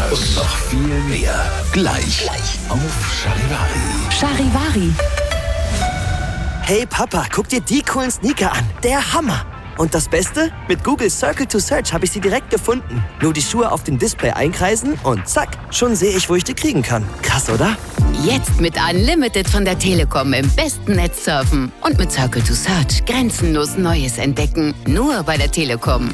Und noch viel mehr. Gleich auf Charivari. Charivari. Hey Papa, guck dir die coolen Sneaker an. Der Hammer. Und das Beste? Mit Google Circle to Search habe ich sie direkt gefunden. Nur die Schuhe auf dem Display einkreisen und zack, schon sehe ich, wo ich die kriegen kann. Krass, oder? Jetzt mit Unlimited von der Telekom im besten Netz surfen. Und mit Circle to Search grenzenlos Neues entdecken. Nur bei der Telekom.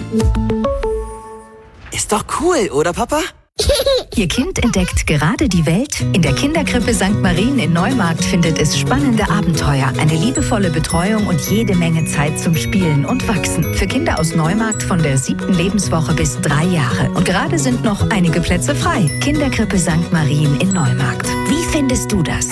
Ist doch cool, oder Papa? Ihr Kind entdeckt gerade die Welt? In der Kinderkrippe St. Marien in Neumarkt findet es spannende Abenteuer, eine liebevolle Betreuung und jede Menge Zeit zum Spielen und Wachsen. Für Kinder aus Neumarkt von der 7. Lebenswoche bis 3 Jahre. Und gerade sind noch einige Plätze frei. Kinderkrippe St. Marien in Neumarkt. Wie findest du das?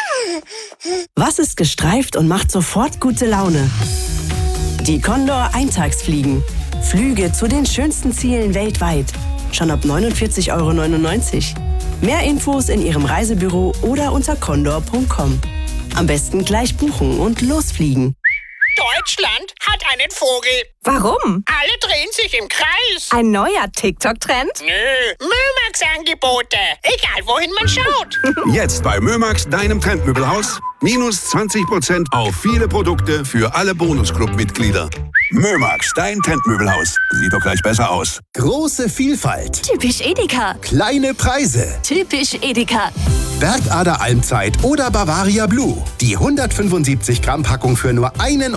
Was ist gestreift und macht sofort gute Laune? Die Condor Eintagsfliegen. Flüge zu den schönsten Zielen weltweit. Schon ab 49,99 €. Mehr Infos in Ihrem Reisebüro oder unter condor.com. Am besten gleich buchen und losfliegen. Deutschland hat einen Vogel. Warum? Alle drehen sich im Kreis. Ein neuer TikTok-Trend? Nö, Mömax-Angebote. Egal, wohin man schaut. Jetzt bei Mömax, deinem Trendmöbelhaus. Minus 20% auf viele Produkte für alle Bonusclub-Mitglieder. Mömax, dein Trendmöbelhaus. Sieht doch gleich besser aus. Große Vielfalt. Typisch Edeka. Kleine Preise. Typisch Edeka. Bergader Almzeit oder Bavaria Blue. Die 175 Gramm Packung für nur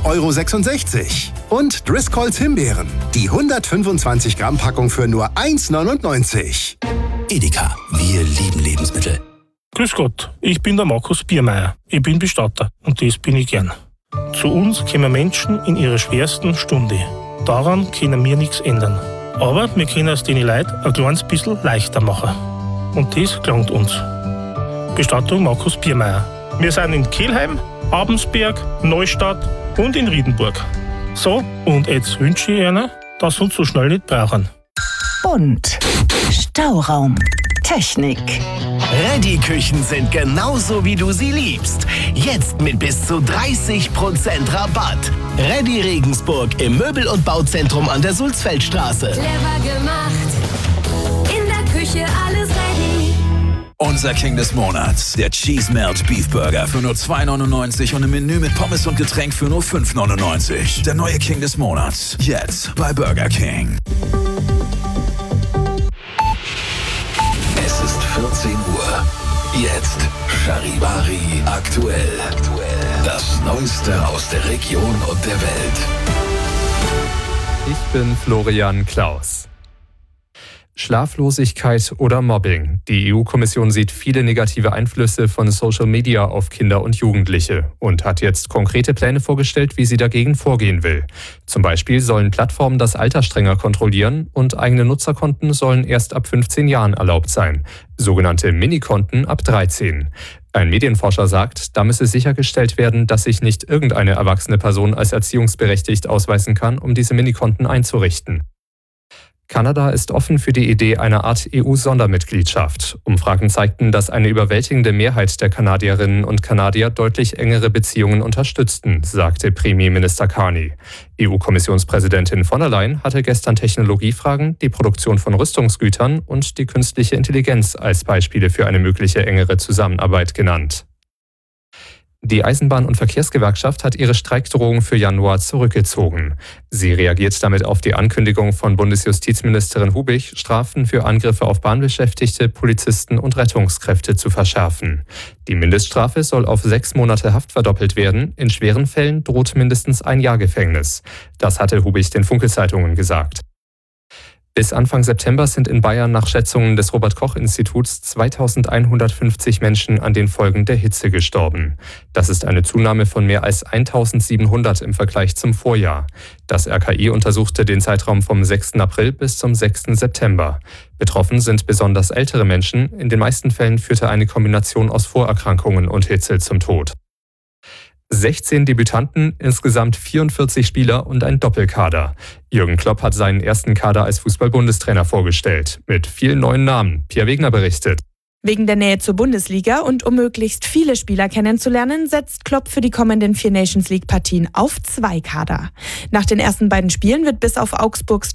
1,66 €. Und Driscolls Himbeeren. Die 125 Gramm Packung für nur 1,99 €. Edeka, wir lieben Lebensmittel. Grüß Gott, ich bin der Markus Biermeier. Ich bin Bestatter und das bin ich gern. Zu uns kommen Menschen in ihrer schwersten Stunde. Daran können wir nichts ändern. Aber wir können es den Leuten ein kleines bisschen leichter machen. Und das gelangt uns. Bestattung Markus Biermeier. Wir sind in Kelheim, Abensberg, Neustadt und in Riedenburg. So, und jetzt wünsche ich Ihnen, dass Sie uns so schnell nicht brauchen. Bunt. Stauraum. Technik. Ready-Küchen sind genauso, wie du sie liebst. Jetzt mit bis zu 30% Rabatt. Ready Regensburg im Möbel- und Bauzentrum an der Sulzfeldstraße. Clever gemacht. In der Küche alles ready. Unser King des Monats, der Cheese Melt Beef Burger für nur 2,99 € und ein Menü mit Pommes und Getränk für nur 5,99 €. Der neue King des Monats, jetzt bei Burger King. Es ist 14 Uhr. Jetzt Charivari aktuell. Das Neueste aus der Region und der Welt. Ich bin Florian Klaus. Schlaflosigkeit oder Mobbing. Die EU-Kommission sieht viele negative Einflüsse von Social Media auf Kinder und Jugendliche und hat jetzt konkrete Pläne vorgestellt, wie sie dagegen vorgehen will. Zum Beispiel sollen Plattformen das Alter strenger kontrollieren und eigene Nutzerkonten sollen erst ab 15 Jahren erlaubt sein. Sogenannte Minikonten ab 13. Ein Medienforscher sagt, da müsse sichergestellt werden, dass sich nicht irgendeine erwachsene Person als erziehungsberechtigt ausweisen kann, um diese Minikonten einzurichten. Kanada ist offen für die Idee einer Art EU-Sondermitgliedschaft. Umfragen zeigten, dass eine überwältigende Mehrheit der Kanadierinnen und Kanadier deutlich engere Beziehungen unterstützten, sagte Premierminister Carney. EU-Kommissionspräsidentin von der Leyen hatte gestern Technologiefragen, die Produktion von Rüstungsgütern und die künstliche Intelligenz als Beispiele für eine mögliche engere Zusammenarbeit genannt. Die Eisenbahn- und Verkehrsgewerkschaft hat ihre Streikdrohung für Januar zurückgezogen. Sie reagiert damit auf die Ankündigung von Bundesjustizministerin Hubig, Strafen für Angriffe auf Bahnbeschäftigte, Polizisten und Rettungskräfte zu verschärfen. Die Mindeststrafe soll auf 6 Monate Haft verdoppelt werden. In schweren Fällen droht mindestens 1 Jahr Gefängnis. Das hatte Hubig den Funke-Zeitungen gesagt. Bis Anfang September sind in Bayern nach Schätzungen des Robert-Koch-Instituts 2150 Menschen an den Folgen der Hitze gestorben. Das ist eine Zunahme von mehr als 1700 im Vergleich zum Vorjahr. Das RKI untersuchte den Zeitraum vom 6. April bis zum 6. September. Betroffen sind besonders ältere Menschen. In den meisten Fällen führte eine Kombination aus Vorerkrankungen und Hitze zum Tod. 16 Debütanten, insgesamt 44 Spieler und ein Doppelkader. Jürgen Klopp hat seinen ersten Kader als Fußball-Bundestrainer vorgestellt. Mit vielen neuen Namen. Pierre Wegner berichtet. Wegen der Nähe zur Bundesliga und um möglichst viele Spieler kennenzulernen, setzt Klopp für die kommenden 4 Nations-League-Partien auf 2 Kader. Nach den ersten beiden Spielen wird bis auf Augsburgs